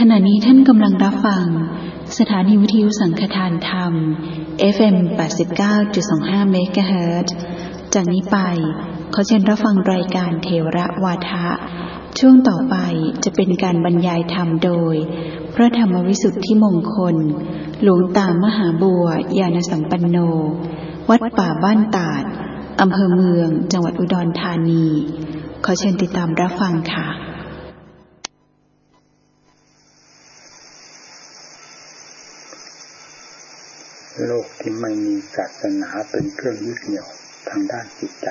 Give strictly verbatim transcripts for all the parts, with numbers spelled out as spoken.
ขณะนี้ท่านกำลังรับฟังสถานีวิทยุสังฆทานธรรม เอฟ เอ็ม แปดสิบเก้าจุดสองห้า เมกะเฮิรตซ์ จากนี้ไปขอเชิญรับฟังรายการเถระวาทะช่วงต่อไปจะเป็นการบรรยายธรรมโดยพระธรรมวิสุทธิมงคลหลวงตามหาบัวญาณสัมปันโนวัดป่าบ้านตาดอำเภอเมืองจังหวัดอุดรธานีขอเชิญติดตามรับฟังค่ะโลกที่ไม่มีศาสนาเป็นเครื่องยึดเหนี่ยวทางด้านจิตใจ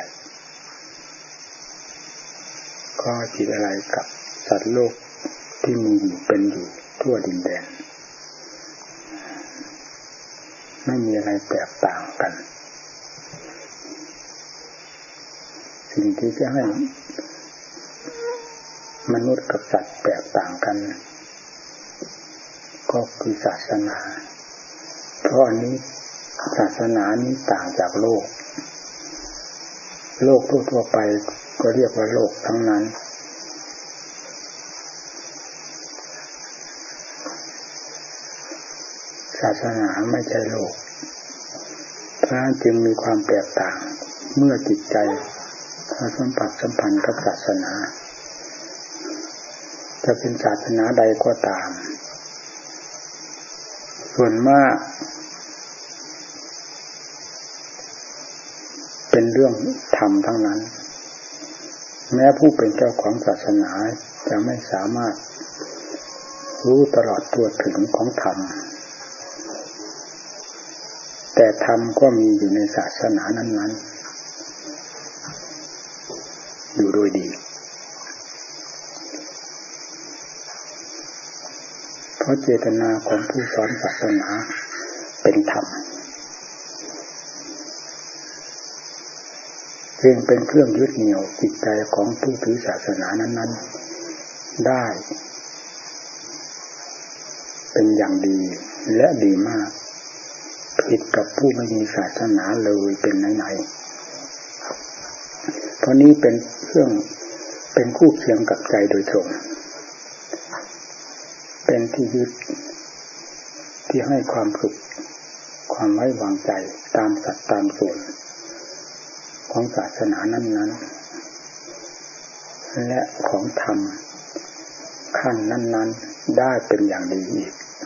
ก็จิตอะไรกับสัตว์โลกที่มีอยู่เป็นอยู่ทั่วดินแดนไม่มีอะไรแตกต่างกันสิ่งที่จะให้มนุษย์กับสัตว์แตกต่างกันก็คือศาสนาเพราะอันนี้ศาสนานี้ต่างจากโลกโลกทั่วๆไปก็เรียกว่าโลกทั้งนั้นศาสนาไม่ใช่โลกเพราะจึงมีความแตกต่างเมื่อจิตใจสัมผัสสัมพันธ์กับศาสนาจะเป็นศาสนาใดก็ตามส่วนมากเป็นเรื่องธรรมทั้งนั้นแม้ผู้เป็นเจ้าของศาสนาจะไม่สามารถรู้ตลอดตัวถึงของธรรมแต่ธรรมก็มีอยู่ในศาสนานั้นๆอยู่โดยดีเพราะเจตนาของผู้สอนศาสนาเป็นธรรมจึงเป็นเครื่องยึดเหนี่ยวจิตใจของผู้ถือศาสนานั้นๆได้เป็นอย่างดีและดีมากผิดกับผู้ไม่มีศาสนาเลยเป็นไหนๆเพราะนี้เป็นเครื่องเป็นคู่เคียงกับใจโดยตรงเป็นที่ยึดที่ให้ความสุขความไว้วางใจตามสัดตามส่วนของศาสนานั้นๆและของธรรมขั้นนั้นๆได้เป็นอย่างดีอีก